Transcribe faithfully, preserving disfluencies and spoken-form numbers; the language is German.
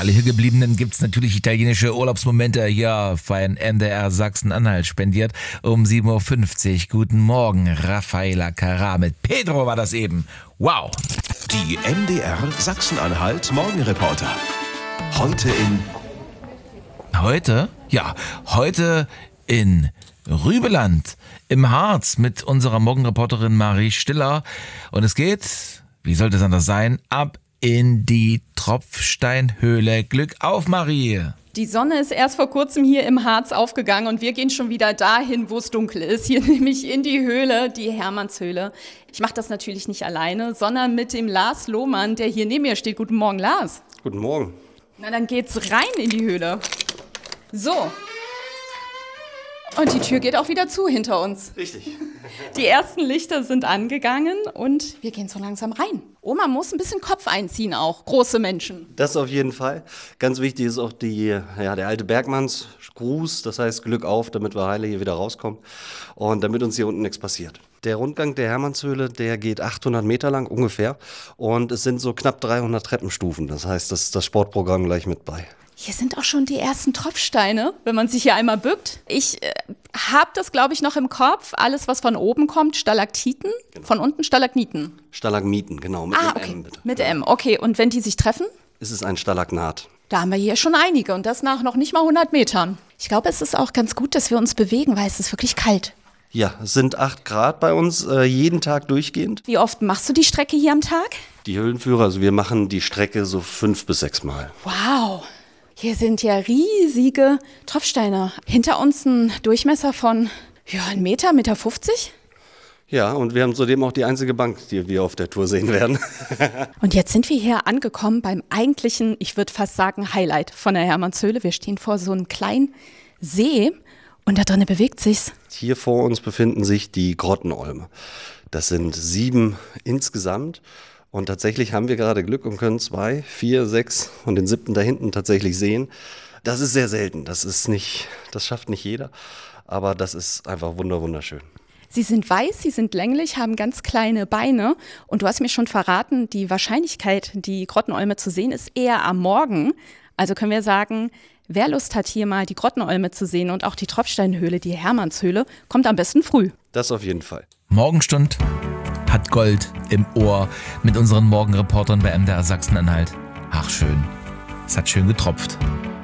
alle Hiergebliebenen gibt's natürlich italienische Urlaubsmomente hier bei N D R Sachsen-Anhalt spendiert um sieben Uhr fünfzig. Guten Morgen, Raffaella Carrà mit Pedro war das eben. Wow. Die N D R Sachsen-Anhalt Morgenreporter. Heute in... Heute? Ja, heute in Rübeland im Harz mit unserer Morgenreporterin Marie Stiller. Und es geht, wie sollte es anders sein, ab in die Tropfsteinhöhle. Glück auf, Marie! Die Sonne ist erst vor kurzem hier im Harz aufgegangen und wir gehen schon wieder dahin, wo es dunkel ist. Hier nämlich in die Höhle, die Hermannshöhle. Ich mache das natürlich nicht alleine, sondern mit dem Lars Lohmann, der hier neben mir steht. Guten Morgen, Lars. Guten Morgen. Na, dann geht's rein in die Höhle. So. Und die Tür geht auch wieder zu hinter uns. Richtig. Die ersten Lichter sind angegangen und wir gehen so langsam rein. Oma muss ein bisschen Kopf einziehen auch, große Menschen. Das auf jeden Fall. Ganz wichtig ist auch die, ja, der alte Bergmannsgruß, das heißt Glück auf, damit wir heile hier wieder rauskommen und damit uns hier unten nichts passiert. Der Rundgang der Hermannshöhle, der geht achthundert Meter lang ungefähr und es sind so knapp dreihundert Treppenstufen, das heißt, das ist das Sportprogramm gleich mit bei. Hier sind auch schon die ersten Tropfsteine, wenn man sich hier einmal bückt. Ich äh, habe das, glaube ich, noch im Kopf. Alles, was von oben kommt, Stalaktiten, genau. Von unten Stalagniten. Stalagmiten, genau, mit ah, einem okay. M bitte. Mit M, okay. Und wenn die sich treffen? Ist es ein Stalagnat. Da haben wir hier schon einige und das nach noch nicht mal hundert Metern. Ich glaube, es ist auch ganz gut, dass wir uns bewegen, weil es ist wirklich kalt. Ja, es sind acht Grad bei uns, äh, jeden Tag durchgehend. Wie oft machst du die Strecke hier am Tag? Die Höhlenführer, also wir machen die Strecke so fünf bis sechs Mal. Wow. Hier sind ja riesige Tropfsteine. Hinter uns ein Durchmesser von ja, ein Meter, Meter fünfzig. Ja, und wir haben zudem auch die einzige Bank, die wir auf der Tour sehen werden. Und jetzt sind wir hier angekommen beim eigentlichen, ich würde fast sagen, Highlight von der Hermannshöhle. Wir stehen vor so einem kleinen See und da drinnen bewegt sich's. Hier vor uns befinden sich die Grottenolme. Das sind sieben insgesamt. Und tatsächlich haben wir gerade Glück und können zwei, vier, sechs und den siebten da hinten tatsächlich sehen. Das ist sehr selten. Das ist nicht, das schafft nicht jeder. Aber das ist einfach wunder, wunderschön. Sie sind weiß, sie sind länglich, haben ganz kleine Beine. Und du hast mir schon verraten, die Wahrscheinlichkeit, die Grottenolme zu sehen, ist eher am Morgen. Also können wir sagen, wer Lust hat, hier mal die Grottenolme zu sehen und auch die Tropfsteinhöhle, die Hermannshöhle, kommt am besten früh. Das auf jeden Fall. Morgenstund hat Gold im Ohr mit unseren Morgenreportern bei N D R Sachsen-Anhalt. Ach schön, es hat schön getropft.